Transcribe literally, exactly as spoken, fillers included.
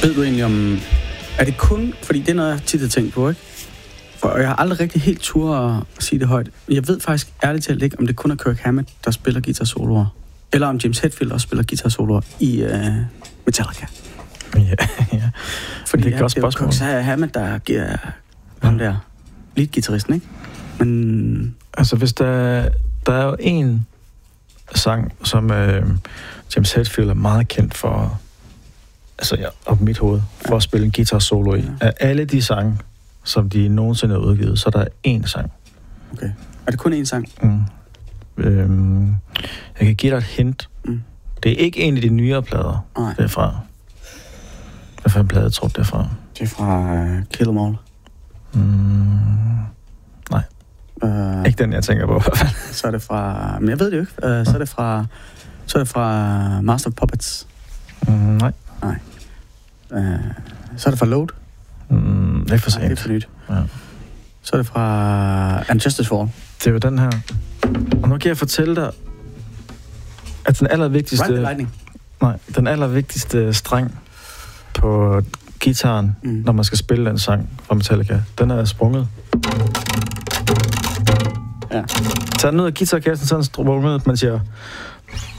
Ved du egentlig om... Er det kun... Fordi det er noget, jeg tit har tænkt på, ikke? For jeg har aldrig rigtig helt tur at sige det højt. Men jeg ved faktisk ærligt talt ikke, om det kun er Kirk Hammett, der spiller guitar-soloer. Eller om James Hetfield også spiller guitar-soloer i uh, Metallica. Ja, ja. Fordi det er et godt spørgsmål. Så er Hammett, der giver ham der lead-guitaristen, ikke? Men... Altså, hvis der... Der er jo en sang, som øh, James Hetfield er meget kendt for... Altså, ja, op i mit hoved, for ja. At spille en guitar-solo i. Ja. Af alle de sange, som de nogensinde har udgivet, så er der én sang. Okay. Er det kun én sang? Mm. Øhm, jeg kan give dig et hint. Mm. Det er ikke en af de nyere plader. Nej. Det er fra... Hvad for en plade, tror du, det er fra? Det er fra uh, Kill 'Em All. Mm, nej. Uh, ikke den, jeg tænker på. Så er det fra... Men jeg ved det jo ikke. Uh, så er det fra... Så er det fra Master of Puppets. Mm, nej. Nej. Uh, så er det fra Load. Mm, det er for sent. Nej, det er for nyt. Ja. Så er det fra And Justice for All. Det er jo den her. Og nu kan jeg fortælle dig, at den allervigtigste... Ride the Lightning. Nej, den allervigtigste streng på gitaren, mm. når man skal spille en sang fra Metallica, den er sprunget. Ja. Tag den ud af guitarkassen, så er den sprunget, man siger...